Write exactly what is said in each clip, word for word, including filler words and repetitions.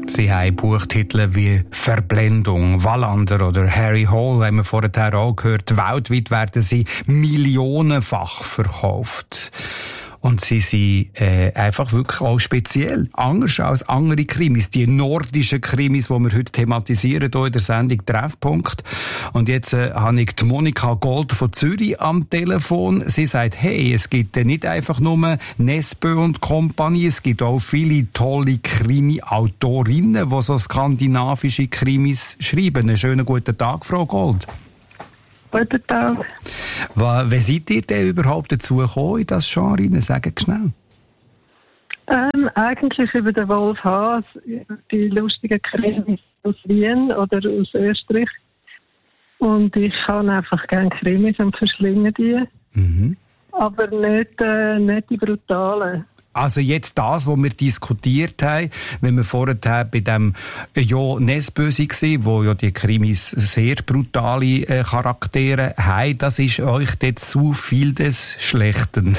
Sie haben Buchtitel wie «Verblendung», «Wallander» oder «Harry Hole», haben wir vorher auch gehört. Weltweit werden sie millionenfach verkauft. Und sie sind äh, einfach wirklich auch speziell. Anders als andere Krimis. Die nordischen Krimis, die wir heute thematisieren, hier in der Sendung «Treffpunkt». Und jetzt äh, habe ich die Monika Gold von Zürich am Telefon. Sie sagt, hey, es gibt äh, nicht einfach nur Nesbø und Company, es gibt auch viele tolle Krimi-Autorinnen, die so skandinavische Krimis schreiben. Einen schönen guten Tag, Frau Gold. Guten Tag. Wie seid ihr denn überhaupt dazu gekommen, in das Genre? Sagen Sie schnell. Ähm, eigentlich über den Wolf Haas, über die lustigen Krimis aus Wien oder aus Österreich. Und ich kann einfach gerne Krimis und verschlinge die. Mhm. Aber nicht, äh, nicht die brutalen. Also jetzt das, was wir diskutiert haben, wenn wir vorher bei dem Jo Nesbø waren, wo ja die Krimis sehr brutale äh, Charaktere haben, das ist euch dort zu viel des Schlechten.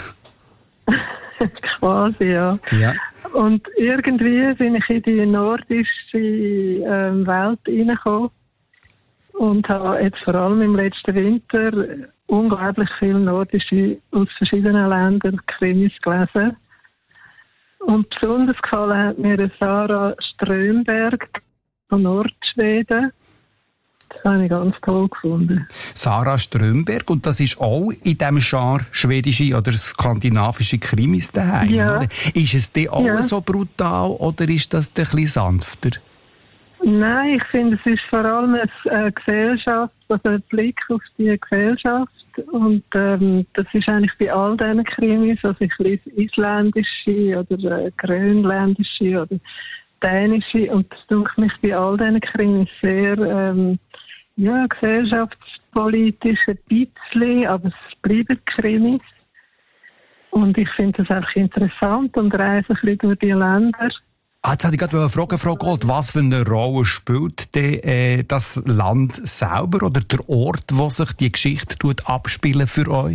Quasi, ja. ja. Und irgendwie bin ich in die nordische äh, Welt reingekommen und habe jetzt vor allem im letzten Winter unglaublich viele nordische aus verschiedenen Ländern Krimis gelesen. Und besonders gefallen hat mir Sarah Strömberg von Nordschweden. Das habe ich ganz toll gefunden. Sarah Strömberg, und das ist auch in diesem Genre schwedische oder skandinavische Krimis daheim, ja. Oder? Ist es denn auch ja. so brutal oder ist das ein bisschen sanfter? Nein, ich finde, es ist vor allem eine Gesellschaft, also ein Blick auf die Gesellschaft. Und ähm, das ist eigentlich bei all diesen Krimis, also ich lese isländische oder äh, grönländische oder dänische, und das tut mich bei all diesen Krimis sehr ähm, ja, gesellschaftspolitisch ein bisschen, aber es bleiben Krimis. Und ich finde das einfach interessant und reise ein bisschen durch die Länder. Ah, jetzt wollte ich gerade fragen, Frau Gold, was für eine Rolle spielt denn, äh, das Land selber oder der Ort, wo sich die Geschichte tut, abspielen für euch?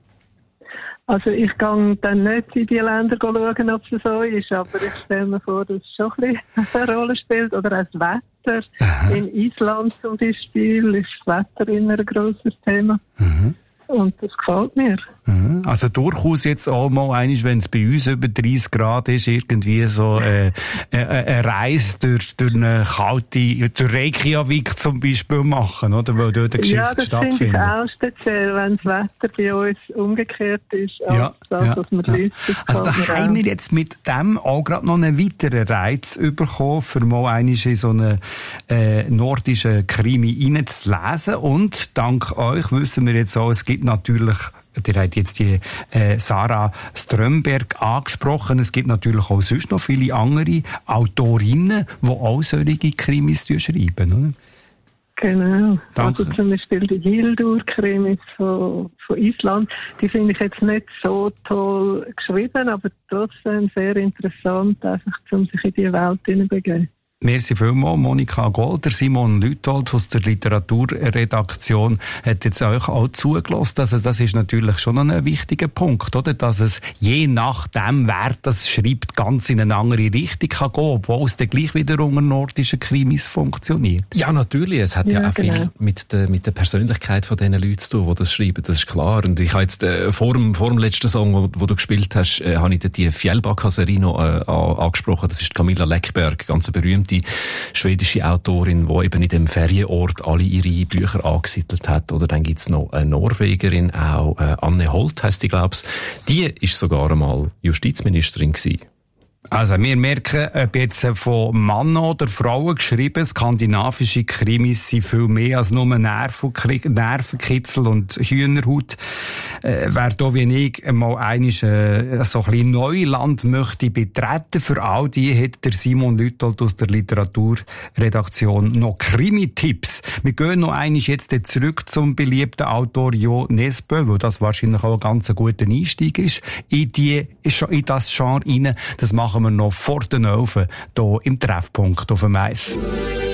Also ich gehe dann nicht in die Länder schauen, ob es so ist, aber ich stelle mir vor, dass es schon ein bisschen eine Rolle spielt. Oder auch das Wetter. Aha. In Island zum Beispiel ist das Wetter immer ein grosses Thema. Mhm. Und das gefällt mir. Also durchaus jetzt auch mal einmal, wenn es bei uns über dreißig Grad ist, irgendwie so äh, äh, eine Reise durch, durch eine kalte, durch Reykjavik zum Beispiel machen, oder? Weil dort eine Geschichte ja, das stattfindet. Finde ich auch speziell, wenn das Wetter bei uns umgekehrt ist, als ja, das, ja, was man ja. liest. Also da haben wir jetzt mit dem auch gerade noch einen weiteren Reiz bekommen, für mal einmal in so einen äh, nordischen Krimi reinzulesen. Und dank euch wissen wir jetzt auch, es gibt natürlich, ihr habt jetzt die äh, Sarah Strömberg angesprochen, es gibt natürlich auch sonst noch viele andere Autorinnen, die auch solche Krimis schreiben, oder? Genau. Danke. Also zum Beispiel die Hildur-Krimis von, von Island, die finde ich jetzt nicht so toll geschrieben, aber trotzdem sehr interessant, einfach um sich in die Welt hineinzubegeben. Merci vielmals, Monika Gold. Der Simon Lüthold aus der Literaturredaktion hat jetzt euch auch zugelassen. Also das ist natürlich schon ein wichtiger Punkt, oder? Dass es je nachdem, wer das schreibt, ganz in eine andere Richtung kann gehen, obwohl es dann gleich wieder unter nordischen Krimis funktioniert. Ja, natürlich. Es hat ja, ja auch genau. viel mit der, mit der Persönlichkeit von diesen Leuten zu tun, die das schreiben. Das ist klar. Und ich habe jetzt äh, vor, dem, vor dem letzten Song, wo, wo du gespielt hast, äh, habe ich die Fjällbacka-Serino äh, angesprochen. Das ist Camilla Läckberg, ganz berühmte schwedische Autorin, die eben in dem Ferienort alle ihre Bücher angesiedelt hat. Oder dann gibt's noch eine Norwegerin, auch äh, Anne Holt heisst die, glaub's. Die ist sogar einmal Justizministerin gewesen. Also wir merken, ob jetzt von Mann oder Frauen geschrieben, skandinavische Krimis sind viel mehr als nur Nervenkitzel und Hühnerhaut. Äh, wer da wie ich mal einiges, äh, so ein bisschen Neuland möchte betreten, für all die hat der Simon Lüthold aus der Literaturredaktion noch Krimi-Tipps. Wir gehen noch einmal jetzt zurück zum beliebten Autor Jo Nesbø, weil das wahrscheinlich auch ein ganz guter Einstieg ist in, die, in das Genre rein. Das machen wir noch vor den Öfen hier im Treffpunkt auf dem Eis.